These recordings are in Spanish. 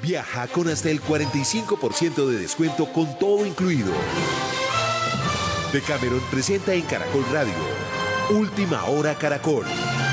Viaja con hasta el 45% de descuento con todo incluido. Decameron presenta en Caracol Radio Última Hora Caracol.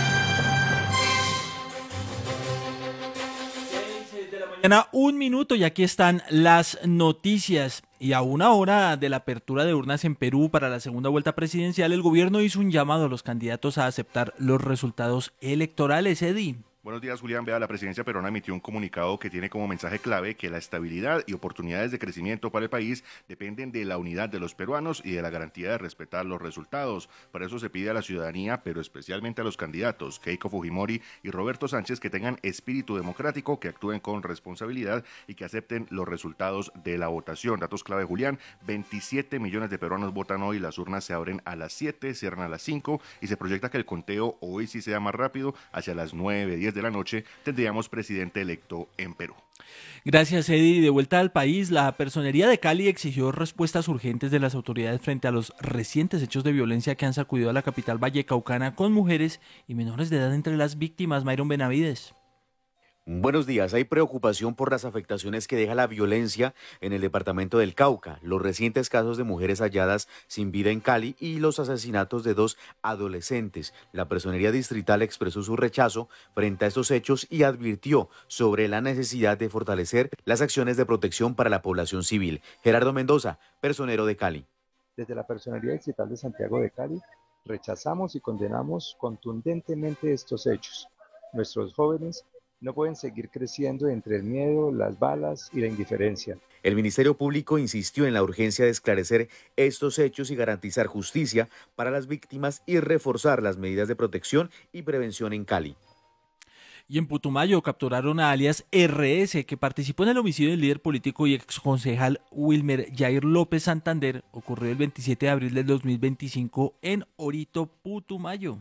6 de la mañana, 1 minuto, y aquí están las noticias. Y a 1 hora de la apertura de urnas en Perú para la segunda vuelta presidencial, el gobierno hizo un llamado a los candidatos a aceptar los resultados electorales. Eddie. Buenos días, Julián. La presidencia peruana emitió un comunicado que tiene como mensaje clave que la estabilidad y oportunidades de crecimiento para el país dependen de la unidad de los peruanos y de la garantía de respetar los resultados. Por eso se pide a la ciudadanía, pero especialmente a los candidatos Keiko Fujimori y Roberto Sánchez, que tengan espíritu democrático, que actúen con responsabilidad y que acepten los resultados de la votación. Datos clave, Julián: 27 millones de peruanos votan hoy, las urnas se abren a las 7, cierran a las 5 y se proyecta que el conteo hoy sí sea más rápido, hacia las 9, 10 de la noche tendríamos presidente electo en Perú. Gracias, Eddie. De vuelta al país, la Personería de Cali exigió respuestas urgentes de las autoridades frente a los recientes hechos de violencia que han sacudido a la capital vallecaucana, con mujeres y menores de edad entre las víctimas. Myron Benavides. Buenos días. Hay preocupación por las afectaciones que deja la violencia en el departamento del Cauca, los recientes casos de mujeres halladas sin vida en Cali y los asesinatos de 2 adolescentes. La Personería Distrital expresó su rechazo frente a estos hechos y advirtió sobre la necesidad de fortalecer las acciones de protección para la población civil. Gerardo Mendoza, personero de Cali. Desde la Personería Distrital de Santiago de Cali rechazamos y condenamos contundentemente estos hechos. Nuestros jóvenes no pueden seguir creciendo entre el miedo, las balas y la indiferencia. El Ministerio Público insistió en la urgencia de esclarecer estos hechos y garantizar justicia para las víctimas y reforzar las medidas de protección y prevención en Cali. Y en Putumayo capturaron a alias RS, que participó en el homicidio del líder político y exconcejal Wilmer Jair López Santander, ocurrió el 27 de abril del 2025 en Orito, Putumayo.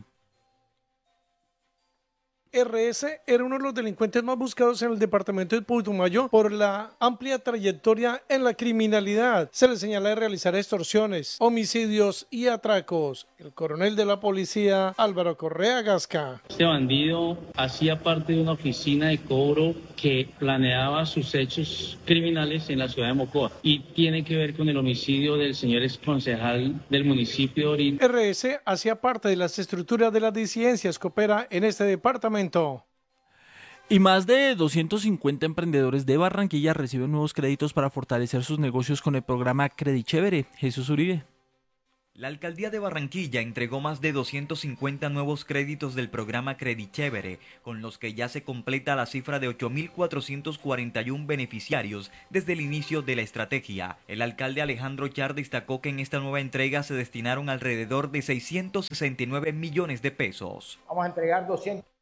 RS era uno de los delincuentes más buscados en el departamento de Putumayo por la amplia trayectoria en la criminalidad. Se le señala de realizar extorsiones, homicidios y atracos. El coronel de la policía, Álvaro Correa Gasca. Este bandido hacía parte de una oficina de cobro que planeaba sus hechos criminales en la ciudad de Mocoa y tiene que ver con el homicidio del señor exconcejal del municipio de Orín. RS hacía parte de las estructuras de las disidencias que opera en este departamento. Y más de 250 emprendedores de Barranquilla reciben nuevos créditos para fortalecer sus negocios con el programa Credichévere. Jesús Uribe. La alcaldía de Barranquilla entregó más de 250 nuevos créditos del programa Credichévere, con los que ya se completa la cifra de 8.441 beneficiarios desde el inicio de la estrategia. El alcalde Alejandro Char destacó que en esta nueva entrega se destinaron alrededor de 669 millones de pesos. Vamos a entregar 200